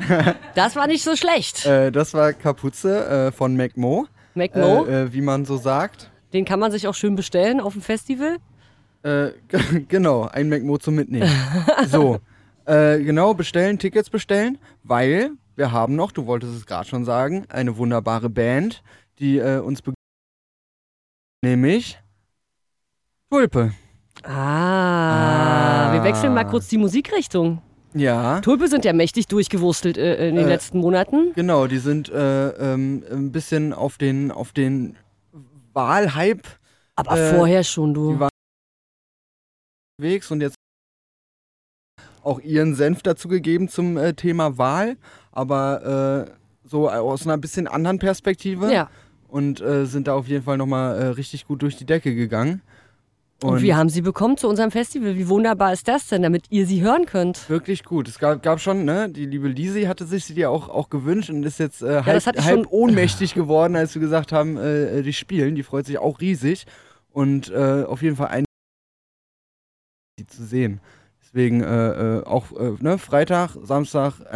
Das war nicht so schlecht. Das war Kapuze von McMo. McMo, Wie man so sagt. den kann man sich auch schön bestellen auf dem Festival. Genau, ein McMo zum Mitnehmen. So, genau, Tickets bestellen, weil wir haben noch, du wolltest es gerade schon sagen, eine wunderbare Band, die uns begleitet, nämlich Tulpe. Wir wechseln mal kurz die Musikrichtung. Ja, Tulpe sind ja mächtig durchgewurstelt in den letzten Monaten. genau, die sind ein bisschen auf den Wahlhype Aber vorher schon, du. die waren unterwegs und jetzt auch ihren Senf dazu gegeben zum Thema Wahl, aber so aus einer bisschen anderen Perspektive. Ja. Und sind da auf jeden Fall nochmal richtig gut durch die Decke gegangen. Und wir haben sie bekommen zu unserem Festival. Wie wunderbar ist das denn, damit ihr sie hören könnt? Wirklich gut. Es gab schon, ne, die liebe Lisi hatte sich sie dir auch gewünscht und ist jetzt schon ohnmächtig geworden, als wir gesagt haben, die spielen. Die freut sich auch riesig und auf jeden Fall die zu sehen. Deswegen auch Freitag, Samstag